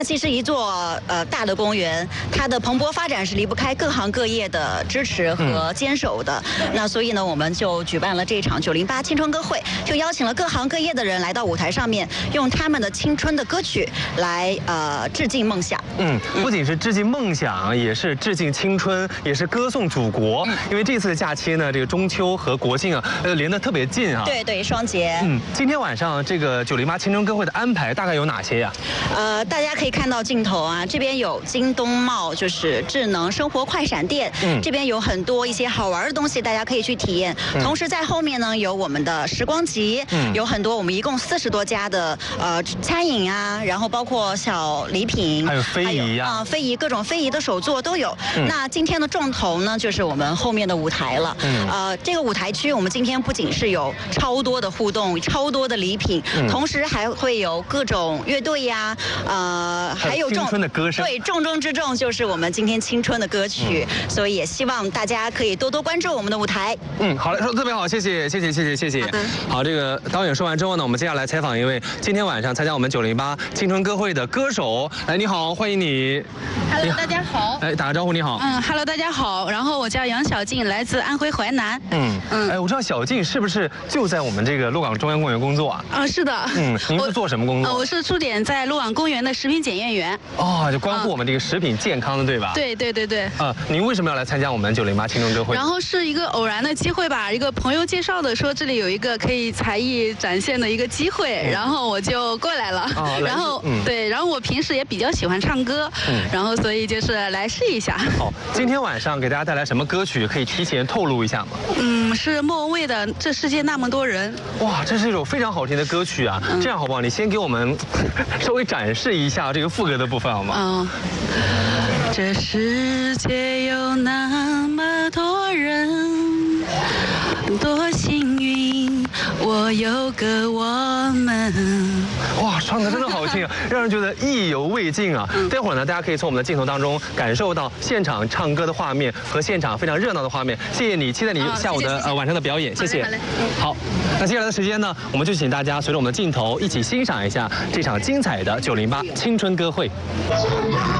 其实一座大的公园，它的蓬勃发展是离不开各行各业的支持和坚守的。那所以呢，我们就举办了这场908青春歌会，就邀请了各行各业的人来到舞台上面，用他们的青春的歌曲来致敬梦想。 不仅是致敬梦想，也是致敬青春，也是歌颂祖国。因为这次的假期呢，这个中秋和国庆啊，连得特别近啊。 对，双节。 今天晚上这个908青春歌会的安排大概有哪些呀？ 大家可以看到镜头啊，这边有京东茂，就是智能生活快闪店，这边有很多一些好玩的东西，大家可以去体验。同时在后面呢，有我们的时光集，有很多我们一共40多家的餐饮啊，然后包括小礼品， 还有非遗啊， 非遗各种非遗的手作都有。那今天的重头呢，就是我们后面的舞台了。这个舞台区我们今天不仅是有超多的互动，超多的礼品，同时还会有各种乐队呀，还有青春的歌声。 对，重中之重就是我们今天青春的歌曲，所以也希望大家可以多多关注我们的舞台。 好嘞，说得特别好，谢谢。好，这个导演说完之后呢，我们接下来采访一位今天晚上参加我们908青春歌会的歌手。来，你好，欢迎你。 Hello， 大家好。 来打个招呼，你好。 Hello， 大家好。然后我叫杨小静，来自安徽淮南。 我知道小静是不是就在我们这个鹿港中央公园工作啊？ 是的。 您是做什么工作？ 我是驻点在鹿港公园的食品检验员。 就关乎我们这个食品健康的，对吧？ 对。 您为什么要来参加我们908青春歌会？ 然后是一个偶然的机会吧，一个朋友介绍的，说这里有一个可以才艺展现的一个机会，然后我就过来了。然后然后我平时也比较喜欢唱歌，然后所以就是来试一下。 好，今天晚上给大家带来什么歌曲？可以提前透露一下吗？ 是莫文蔚的《这世界那么多人》。 哇，这是一首非常好听的歌曲啊！这样好不好？你先给我们稍微展示一下这个副歌的部分好吗？ 这世界有那么多人，多幸运，我有个我们。 哇，唱得真的好听啊，让人觉得意犹未尽啊！待会儿呢，大家可以从我们的镜头当中感受到现场唱歌的画面和现场非常热闹的画面。谢谢你，期待你下午的晚上的表演，谢谢。好，那接下来的时间呢，我们就请大家随着我们的镜头一起欣赏一下这场精彩的908青春歌会。